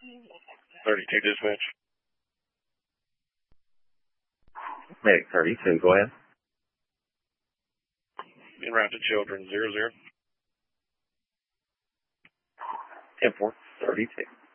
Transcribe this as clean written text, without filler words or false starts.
32 dispatch. Medic 32, go ahead. En route to children, 00. 10-4, 32.